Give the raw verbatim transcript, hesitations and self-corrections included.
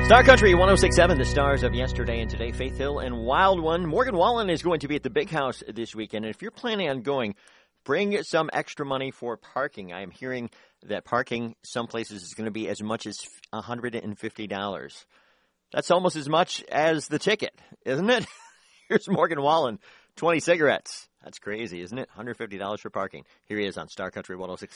Star Country one oh six point seven, the stars of yesterday and today, Faith Hill and Wild One. Morgan Wallen is going to be at the Big House this weekend. And if you're planning on going, bring some extra money for parking. I am hearing that parking some places is going to be as much as one hundred fifty dollars. That's almost as much as the ticket, isn't it? Here's Morgan Wallen, twenty cigarettes. That's crazy, isn't it? one hundred fifty dollars for parking. Here he is on Star Country one oh six point seven.